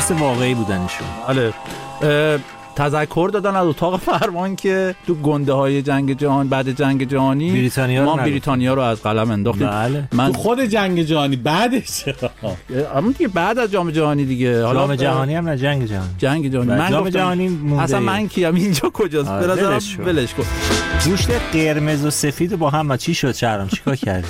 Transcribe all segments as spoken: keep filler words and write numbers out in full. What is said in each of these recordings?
تروریست واقعی بودنشون. بله. تذکر دادن از اتاق فرمان که تو گنده های جنگ جهان بعد جنگ جهانی بریتانیا ما بریتانیا رو از قلم انداختیم. بله. من تو خود جنگ جهانی بعدش اما دیگه بعد از جام جهانی دیگه، حالا جام جهانی هم نه جنگ جهانی جنگ جهانی من جام جهانی مونده. اصلا من کیم اینجا کجاست؟ برادرم ولش کن. گوشت قرمز و سفید با هم چی شد شهرام؟ چیکار کردی؟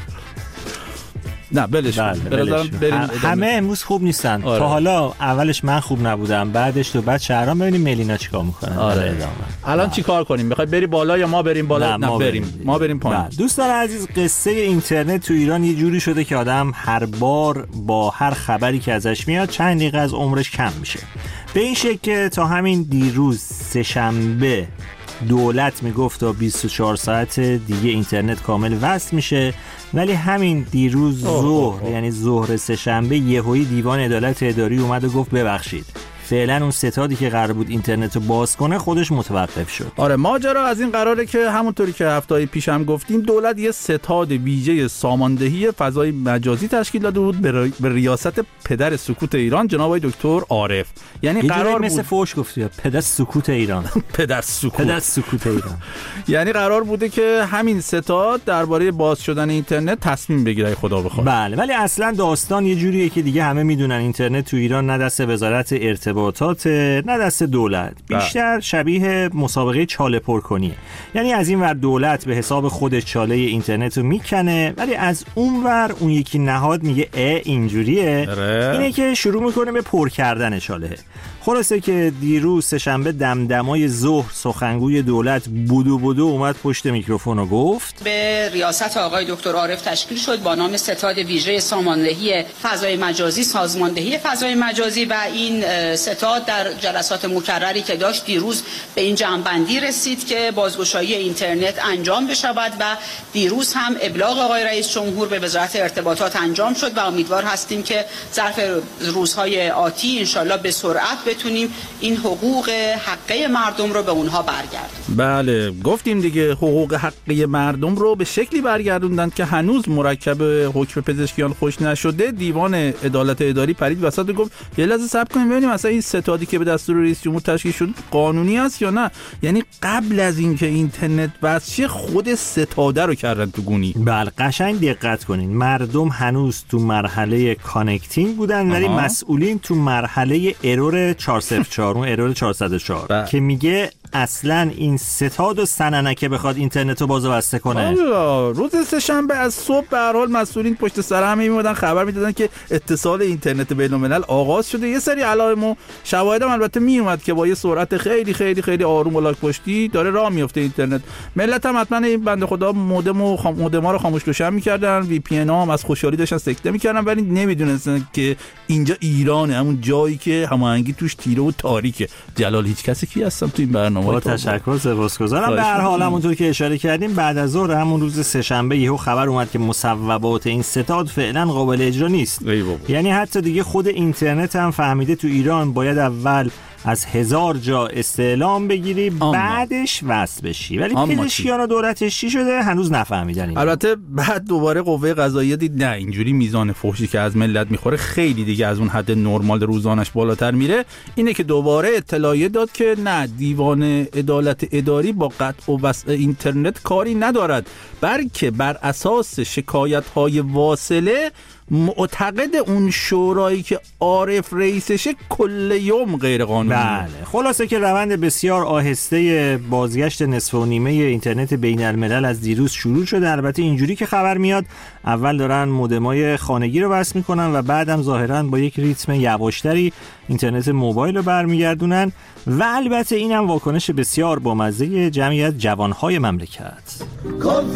نه بلش بله برادرم بریم. همه امروز خوب نیستن. آره. تا حالا اولش من خوب نبودم، بعدش تو بعد شهرام. ببینیم ملینا چیکار میکنه. آره. الان چیکار کنیم؟ بخوای بری بالا یا ما بریم بالا؟ نه, نه ما بریم. بریم ما بریم پایین. دوستان عزیز، قصه اینترنت تو ایران یه جوری شده که آدم هر بار با هر خبری که ازش میاد چند دقیقه از عمرش کم میشه. به این شکل که تا همین دیروز سه شنبه دولت میگفت تا بیست و چهار ساعت دیگه اینترنت کامل وصل میشه، ولی همین دیروز ظهر یعنی ظهر سه شنبه یهویی دیوان عدالت اداری اومد و گفت ببخشید، فعلا اون ستادی که قرار بود اینترنت رو باز کنه خودش متوقف شد. آره ماجرا از این قراره که همونطوری که هفته‌های پیش هم گفتیم دولت یه ستاد ویژه ساماندهی فضای مجازی تشکیل داده بود به ریاست پدر سکوت ایران جناب آقای دکتر عارف. یعنی قرار مثل بود فوش گفتی پدر سکوت ایران پدر سکوت پدر سکوت ایران یعنی قرار بوده که همین ستاد درباره باز شدن اینترنت تصمیم بگیره خدا بخواد. بله، ولی اصلا داستان یه جوریه که دیگه همه میدونن اینترنت تو ایران نه دست وزارت ارتباطات نه دست دولت، بیشتر شبیه مسابقه چاله پر کنیه. یعنی از این ور دولت به حساب خودش چاله اینترنت رو میکنه، ولی از اون ور اون یکی نهاد میگه اه اینجوریه، اینه که شروع میکنه به پر کردن چاله. خلاصه که دیروز سه‌شنبه دمدمای ظهر سخنگوی دولت بودو بودو اومد پشت میکروفون و گفت به ریاست آقای دکتر عارف تشکیل شد با نام ستاد ویژه ساماندهی فضای مجازی، سازماندهی فضای مجازی، و این ستاد در جلسات مکرری که داشت دیروز به این جمع‌بندی رسید که بازگشایی اینترنت انجام بشود و دیروز هم ابلاغ آقای رئیس جمهور به وزارت ارتباطات انجام شد و امیدوار هستیم که ظرف روزهای آتی انشالله به سرعت بتونیم این حقوق حقه مردم رو به اونها برگردونیم. بله گفتیم دیگه حقوق حقه مردم رو به شکلی برگردوندن که هنوز مرکب حکم پزشکیان خوش نشده. دیوان عدالت اداری پرید وسط و گفت یه لحظه صبر کنیم ببینیم اصلا این ستادی که به دستور رئیس جمهور تشکیل شد قانونی است یا نه. یعنی قبل از اینکه اینترنت وصل خود ستاده رو کردن تو گونی. بله قشنگ دقت کنین، مردم هنوز تو مرحله کانکتینگ بودن ولی مسئولین تو مرحله ارور چهارصد و چهار، اون ارور چهارصد و چهار که میگه اصلا این ستاد و سننکه بخواد اینترنت رو باز و بسته کنه. روز سه‌شنبه از صبح به هر حال مسئولین پشت سر هم میمدن خبر میدادن که اتصال اینترنت بین‌الملل آغاز شده. یه سری علائم و شواهد هم البته میومد که با یه سرعت خیلی خیلی خیلی آروم و لاک پشتی داره راه میفته اینترنت. ملت هم حتما این بنده خدا مودم و خام... مودما رو خاموش روشن میکردن، وی پی ان ها هم از خوشحالی داشتن سکته میکردن، ولی نمیدونستن که اینجا ایرانه، همون جایی که هماهنگی توش تیره و تاریکه. جلال هیچ کسی کی هستم تو این برنامه. با تشکر، سپاسگزارم. به هر حال همونطور که اشاره کردیم بعد از ظهر همون روز سه‌شنبه یهو خبر اومد که مصوبات این ستاد فعلا قابل اجرا نیست. یعنی حتی دیگه خود اینترنت هم فهمیده تو ایران باید اول از هزار جا استعلام بگیری آما. بعدش وصل بشی، ولی پزشکیان و دولتش چی شده هنوز نفهمیدن. این البته بعد دوباره قوه قضاییه دید نه اینجوری میزان فحشی که از ملت میخوره خیلی دیگه از اون حد نرمال روزانش بالاتر میره. اینه که دوباره اطلاعیه داد که نه، دیوان عدالت اداری با قطع و وصل اینترنت کاری ندارد، بلکه بر اساس شکایت‌های واصله معتقد اون شورایی که عارف رئیسشه کل یوم غیر قانونی. بله خلاصه که روند بسیار آهسته بازگشت نصف و نیمه اینترنت بین الملل از دیروز شروع شده. البته اینجوری که خبر میاد اول دارن مودمای خانگی رو وصل میکنن و بعدم ظاهرا با یک ریتم یواشتری اینترنت موبایل رو برمیگردونن و البته اینم واکنش بسیار بامزه جمعیت جوانهای مملکت.